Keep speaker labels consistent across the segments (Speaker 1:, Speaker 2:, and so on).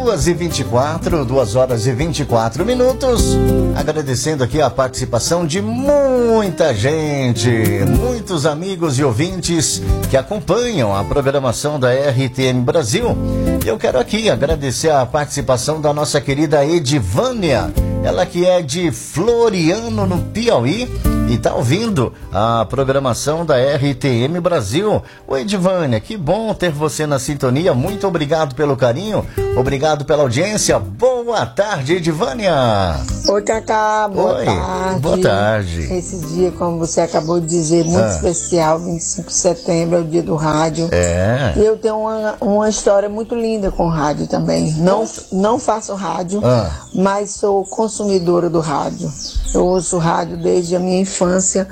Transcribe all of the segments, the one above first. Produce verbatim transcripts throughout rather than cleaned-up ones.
Speaker 1: duas e vinte e quatro, duas horas e vinte e quatro minutos. Agradecendo aqui a participação de muita gente, muitos amigos e ouvintes que acompanham a programação da R T M Brasil. Eu quero aqui agradecer a participação da nossa querida Edivânia, ela que é de Floriano, no Piauí, e tá ouvindo a programação da R T M Brasil. Oi, Edivânia, que bom ter você na sintonia. Muito obrigado pelo carinho, obrigado pela audiência. Boa tarde, Edivânia.
Speaker 2: Oi, Cacá, boa
Speaker 1: Oi,
Speaker 2: tarde.
Speaker 1: Boa tarde.
Speaker 2: Esse dia, como você acabou de dizer, muito ah. especial, vinte e cinco de setembro, é o dia do rádio.
Speaker 1: É.
Speaker 2: E eu tenho uma, uma história muito linda com rádio também. Não, não faço rádio, ah. mas sou consumidora do rádio. Eu ouço rádio desde a minha infância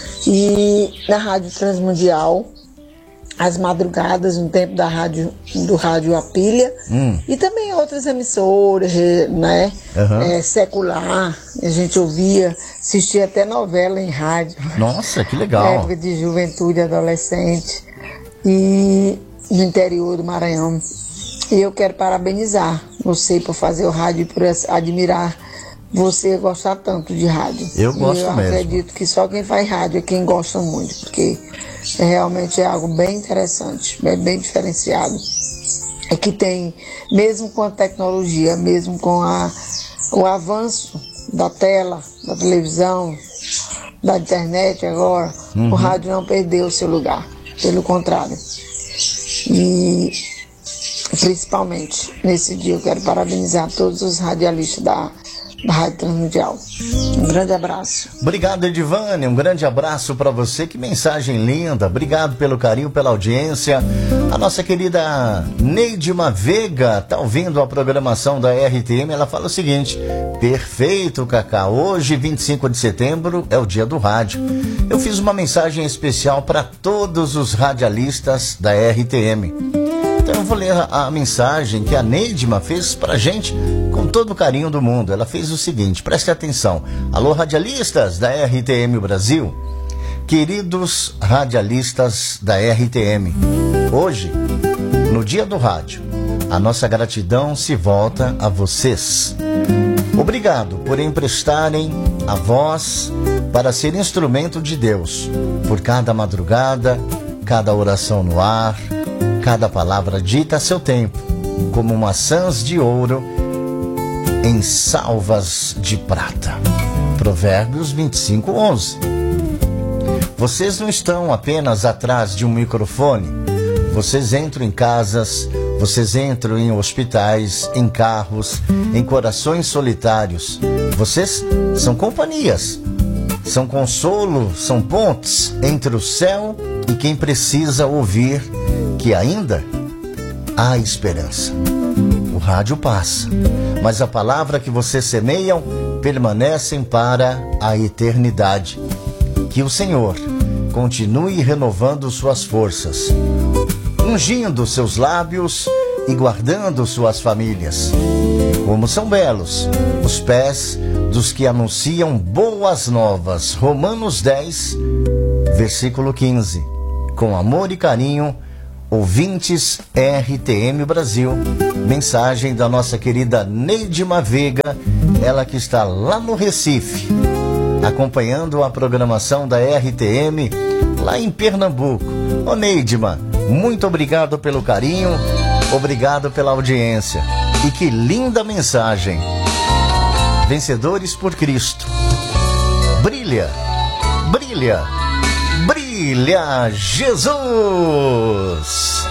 Speaker 2: e na Rádio Transmundial, às madrugadas, no tempo da rádio, do rádio A Pilha, hum. e também outras emissoras, né, uhum. é, secular, a gente ouvia, assistia até novela em rádio.
Speaker 1: Nossa, que legal!
Speaker 2: Época de juventude, adolescente, e no interior do Maranhão. E eu quero parabenizar você por fazer o rádio e por admirar você gostar tanto de rádio.
Speaker 1: Eu gosto
Speaker 2: eu
Speaker 1: mesmo.
Speaker 2: Eu acredito que só quem faz rádio é quem gosta muito, porque é, realmente é algo bem interessante, é bem diferenciado. É que tem, mesmo com a tecnologia, mesmo com a, o avanço da tela, da televisão, da internet agora, uhum. o rádio não perdeu o seu lugar, pelo contrário. E principalmente nesse dia eu quero parabenizar todos os radialistas da da Rádio Transmundial. Um grande abraço.
Speaker 1: Obrigado, Edivânia. Um grande abraço para você. Que mensagem linda. Obrigado pelo carinho, pela audiência. A nossa querida Neidima Veiga tá ouvindo a programação da R T M. Ela fala o seguinte: perfeito, Cacá. Hoje, vinte e cinco de setembro, é o dia do rádio. Eu fiz uma mensagem especial para todos os radialistas da R T M. Então eu vou ler a, a mensagem que a Neidima fez pra gente com todo o carinho do mundo. Ela fez o seguinte, preste atenção. Alô, radialistas da R T M Brasil. Queridos radialistas da R T M, hoje, no dia do rádio, a nossa gratidão se volta a vocês. Obrigado por emprestarem a voz para ser instrumento de Deus, por cada madrugada, cada oração no ar, cada palavra dita a seu tempo, como maçãs de ouro em salvas de prata. Provérbios vinte e cinco, onze. Vocês não estão apenas atrás de um microfone. Vocês entram em casas, vocês entram em hospitais, em carros, em corações solitários. Vocês são companhias, são consolo, são pontes entre o céu e quem precisa ouvir que ainda há esperança. O rádio passa, mas a palavra que vocês semeiam permanecem para a eternidade. Que o Senhor continue renovando suas forças, ungindo seus lábios e guardando suas famílias. Como são belos os pés dos que anunciam boas novas. Romanos dez, versículo quinze. Com amor e carinho, ouvintes R T M Brasil, mensagem da nossa querida Neidima Veiga, ela que está lá no Recife, acompanhando a programação da R T M lá em Pernambuco. Ô Neidima, muito obrigado pelo carinho, obrigado pela audiência. E que linda mensagem. Vencedores por Cristo. Brilha, brilha, brilha Jesus!